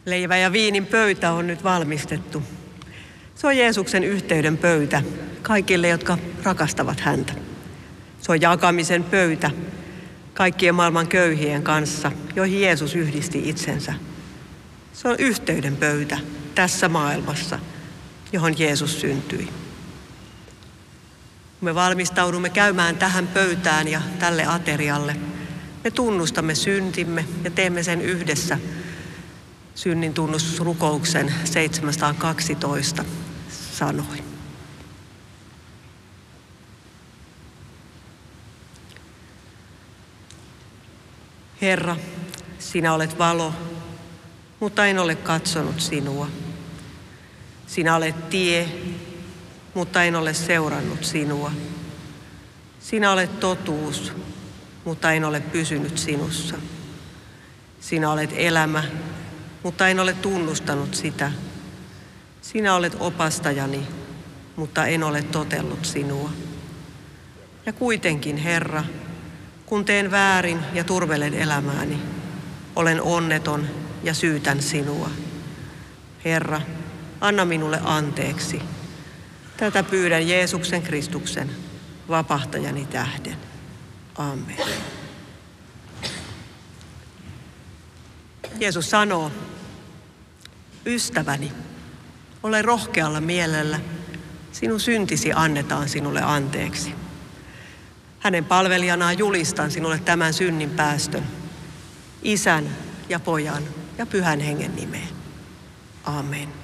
Leivä ja viinin pöytä on nyt valmistettu. Se on Jeesuksen yhteyden pöytä kaikille, jotka rakastavat häntä. Se on jakamisen pöytä kaikkien maailman köyhien kanssa, joihin Jeesus yhdisti itsensä. Se on yhteyden pöytä tässä maailmassa, johon Jeesus syntyi. Kun me valmistaudumme käymään tähän pöytään ja tälle aterialle, me tunnustamme syntimme ja teemme sen yhdessä synnin tunnustusrukouksen 712 sanoin. Herra, sinä olet valo, mutta en ole katsonut sinua. Sinä olet tie, mutta en ole seurannut sinua. Sinä olet totuus, mutta en ole pysynyt sinussa. Sinä olet elämä, mutta en ole tunnustanut sitä. Sinä olet opastajani, mutta en ole totellut sinua. Ja kuitenkin, Herra, kun teen väärin ja turvelen elämääni, olen onneton ja syytän sinua. Herra, anna minulle anteeksi. Tätä pyydän Jeesuksen Kristuksen, vapahtajani tähden. Amen. Jeesus sanoo, ystäväni, ole rohkealla mielellä, sinun syntisi annetaan sinulle anteeksi. Hänen palvelijanaan julistan sinulle tämän synnin päästön, Isän ja Pojan ja Pyhän Hengen nimeen. Amen.